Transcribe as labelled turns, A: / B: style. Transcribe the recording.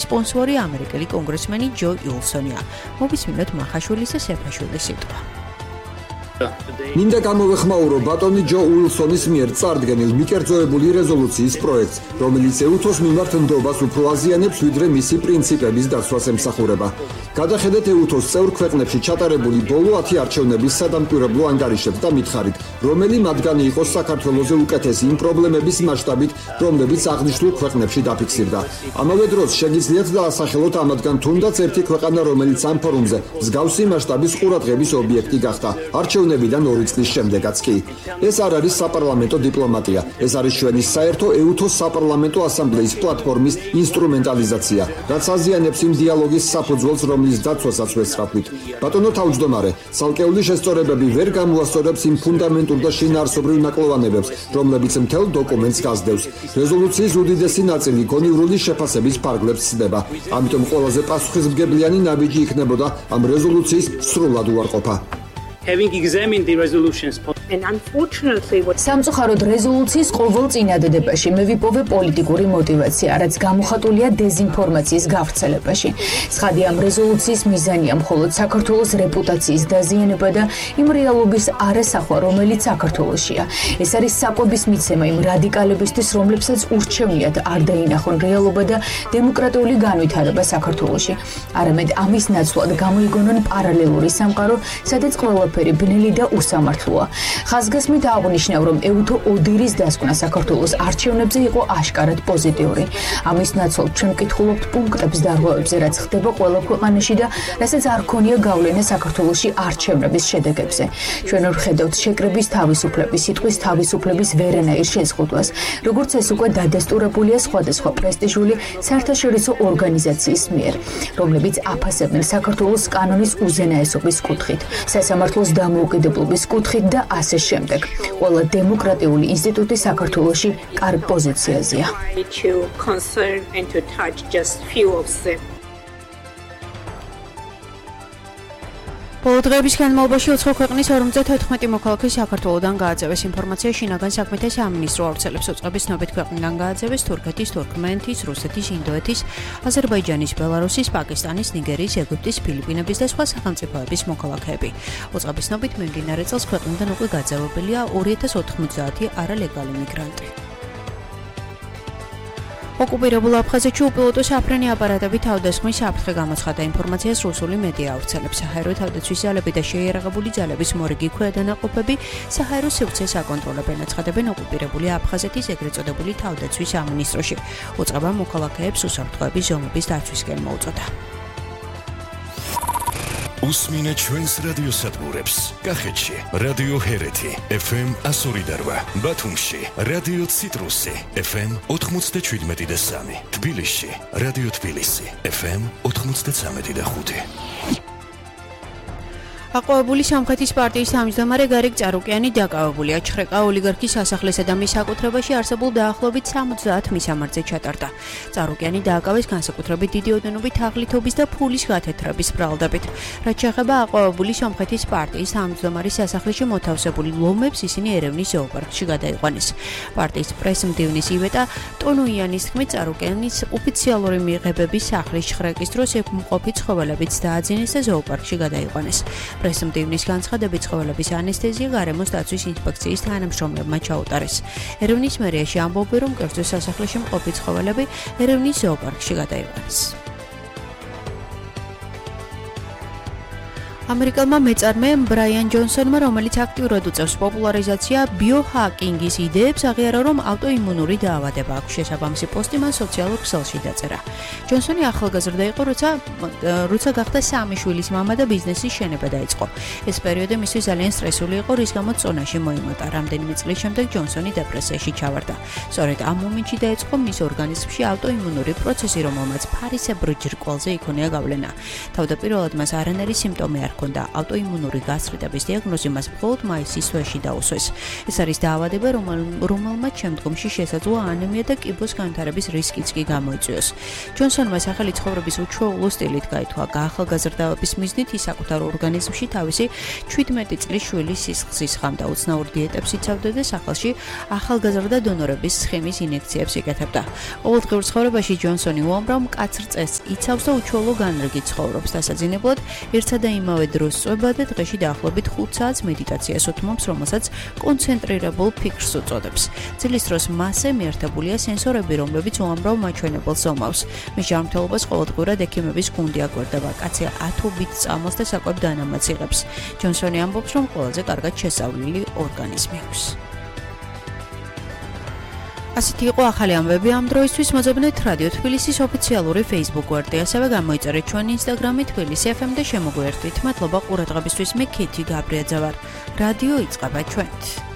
A: სპონსორი ამერიკელი კონგრესმენი ჯო უილსონია. მოვისმინოთ მახაშვილის და სეფაშვილის სიტყვა.
B: მინდა გამოვეხმაურო ბატონი ჯო უილსონის მიერ წარდგენილ მიკერძოებული რეზოლუციის პროექტს, რომელიც ეუთოს მიმართ ნდობას უფრო აზიანებს, ვიდრე მისი პრინციპების დაცვას ემსახურება. გადახედეთ ეუთოს წევრ ქვეყნებში ჩატარებული ბოლო 10 არჩევნების სადამკვირვებლო ანგარიშებს და მითხარით, რომელი მათგანი იყოს საქართველოზე უკეთესი იმ პრობლემების მასშტაბით, რომლებიც აღნიშნულ ქვეყნებში დაფიქსირდა. ამავე დროს შეგიძლიათ დაასახელოთ ამათგან თუნდაც ერთი ქვეყანა, რომელიც ამ ფორუმზე მსგავსი მასშტაბის ყურადღების ობიექტი გახდა. არჩევნებიდან 2 წლის შემდეგაც კი. ეს არ არის საპარლამენტო დიპლომატია, ეს არის ჩვენი საერთო ეუთოს საპარლამენტო ასამბლეის პლატფორმის ინსტრუმენტალიზაცია, რაც აზიანებს იმ დიალოგის საფუძველს, რომლის დაცვასაც ვესწრაფვით. ბატონო თავმჯდომარე, ცალკეული შესწორებები ვერ გამოასწორებს იმ ფუნდამენტურ და შინაარსობრივ ნაკლოვანებებს, რომლებიც მთელ დოკუმენტს გასდევს. რეზოლუციის უდიდესი ნაწილი გონივრული შეფასების ფარგლებს ცდება. ამიტომ ყველაზე პასუხისმგებლიანი ნაბიჯი იქნებოდა ამ რეზოლუციის სრულად უარყოფა.
C: Having examined the resolutions
D: and unfortunately სამწუხაროდ რეზოლუციის ყოველ წინადადებაში მე ვიპოვე პოლიტიკური მოტივაცია, რაც გამოხატულია დეზინფორმაციის გავრცელებაში. ცხადია, ამ რეზოლუციის მიზანია მხოლოდ საქართველოს რეპუტაციის დაზიანება და იმ რეალობის არასახვა, რომელიც საქართველოშია. ეს არის საკვების მიცემა იმ რადიკალებისთვის, რომლებსაც ურჩევნიათ არ დაინახონ რეალობა და დემოკრატიული განვითარება საქართველოში. არამედ ამის ნაცვლად გამოიგონონ პარალელური სამყარო, სადაც ყველაფერი ბნელი და უსამართლოა. ხაზგასმით აღნიშნავ, რომ ეუთო ოდირის დასკვნა საქართველოს არჩევნებზე იყო აშკარად პოზიტიური. ამის ნაცვლად ჩვენ ვკითხულობთ პუნქტებს დარღვევებზე, რაც ხდება ყველა ქვეყანაში და რასაც არ ქონია გავლენა საქართველოში არჩევნების შედეგებზე. ჩვენ ვხედავთ შეკრების თავისუფლების, სიტყვის თავისუფლების ვერანაირ შეზღუდვას, როგორც ეს უკვე დადასტურებულია სხვადასხვა პრესტიჟული საერთაშორისო ორგანიზაციის მიერ, რომლებიც აფასებენ საქართველოს კანონის უზენაესობის კუთხით, სასამართლოს დამოუკიდებლობის კუთხით და ასე შემდეგ. ყველა დემოკრატიული ინსტიტუტი საქართველოში კარგ პოზიციაზეა.
A: ბოლო დღეების განმავლობაში 4 ქვეყნის 54 მოქალაქე საქართველოდან გააძევეს. ინფორმაცია შინაგან საქმეთა სამინისტრო ავრცელებს. უწყების ცნობით ქვეყნიდან გააძევეს თურქეთის, თურქმენეთის, რუსეთის, ინდოეთის, აზერბაიჯანის, ბელარუსის, პაკისტანის, ნიგერიის, ეგვიპტის, ფილიპინების და სხვა სახელმწიფოების მოქალაქეები. უწყების ცნობით მიმდინარე წელს ქვეყნიდან უკვე გაძევებელია 2090 არალეგალი მიგრანტი. ოკუპირებულ აფხაზეთში უპილოტო საფრენი აპარატები თავდასხმის საფრთხე გამოცხადა. ინფორმაციას რუსული მედია ავრცელებს. საჰაერო თავდაცვის ძალები და შეიარაღებული ძალების მორიგი ქვედანაყოფები საჰაერო სივრცეს აკონტროლებენ, აცხადებენ ოკუპირებული აფხაზეთის ეგრეთ წოდებული თავდაცვის სამინისტროში. უწყებამ მოქალაქეებს უსაფრთხოების ზომების დაცვისკენ მოუწოდა.
E: უსმინეთ ჩვენს რადიო სადგურებს. კახეთში რადიო ჰერეთი FM 102.8, ბათუმში რადიო ციტრუსი FM 97.3, თბილისში რადიო თბილისი FM 93.5.
A: აყვავებული სამხრეთის პარტიის თავმჯდომარე გარეგ წარუკიანი დაკავებულია. ჩხრეკა ოლიგარქის სასახლესა და მის საკუთრებაში არსებულ დაახლოებით 70 მისამართზე ჩატარდა. წარუკიანი დააკავეს განსაკუთრებით დიდი ოდენობით თაღლითობის და ფულის გათეთრების ბრალდებით. რაც შეეხება აყვავებული სამხრეთის პარტიის თავმჯდომარის სასახლეში მოთავსებული ლომებს, ისინი ერევნის ზოოპარკში გადაიყვანეს. პარტიის პრესმდივნის ივეტა ტონუიანის თქმით, წარუკიანის ოფიციალური მიღებების სახლის ჩხრეკის დროს ეკმყოფი ცხოველებიც დააძინეს და ზოოპარკში გადაიყვანეს. პრესმდივნის განცხადებით ცხოველების ანესთეზია გარემოს დაცვის ინსპექციის თანამშრომლებმა ჩაუტარეს. ერევნის მერიაში ამბობენ, რომ კერძო სასახლეში მყოფი ცხოველები ერევნის ზოოპარკში გადაიყვანეს. ამერიკელმა მეწარმემ ბრაიან ჯონსონმა, რომელიც აქტიურად უწევს პოპულარიზაცია ბიოჰაკინგის იდეებს, აღიარა, რომ ავტოიმუნური დაავადება აქვს. შესაბამისი პოსტი მან სოციალურ ქსელში დაწერა. ჯონსონი ახალგაზრდა იყო, როცა გახდა 3 შვილის მამა და ბიზნესის შენება დაიწყო. ეს პერიოდი მისთვის ძალიან სტრესული იყო, რის გამოც წონაში მოიმატა. რამდენიმე წლის შემდეგ ჯონსონი დეპრესიაში ჩავარდა. სწორედ ამ მომენტში დაიწყო მის ორგანიზმში ავტოიმუნური პროცესი, რომელმაც ფარისებრ ჯირკვალზე იქონია გავლენა. თავდაპირველად მას არანაირი სიმპტომი არ ჰქონდა ავტოიმუნური გასწრიტების დიაგნოზი, მას მხოლოდ მაისის თვეში დაუსვეს. ეს არის დაავადება, რომელმაც შემდგომში შესაძლოა ანემია და კიბოს განვითარების რისკიც კი გამოიწვიოს. ჯონსონმა სახელი ცხოვრების უჩვეულო სტილით გაითქვა. გაახალგაზრდების მიზნით ის საკუთარ ორგანიზმში თავისი 17 წლის შვილის სისხლის ხამდა. უცნაურ დიეტებს იცავდა და სახელში ახალგაზრდა დონორების სხემის ინექციებს იკეთებდა. ყოველდღიურ ცხოვრებაში ჯონსონი უამრავ მკაცრ წესს იცავს და უჩვეულო განრიგით ცხოვრობს. დასაძინებლად ერთსა და იმავე დროს წვება და დღეში დაახლოებით 5 საათს მედიტაციას უთმობს, რომელსაც კონცენტრირებულ ფიქრს უწოდებს. ძილის დროს მასზე მიერთებულია სენსორები, რომლებიც უამრავ მაჩვენებელს ომავს. მის ჯანმრთელობას ყოველდღურად ექიმების გუნდი აკვირდება. კაცი ათობით წამალს და საკვებ დანამატს იღებს. ჯონსონი ამბობს, რომ ყველაზე კარგად შესწავლილი ორგანიზმი აქვს. ასეთი იყო ახალი ამბები ამ დროისთვის. მოძებნეთ რადიო თბილისის ოფიციალური Facebook გვერდი, ასევე გამოიწერეთ ჩვენი Instagram-ი თბილისი FM და შემოგვიერთვით. მადლობა ყურადღებისთვის. მე ქეთი გაბრიაძე ვარ. რადიო იწყება ჩვენით.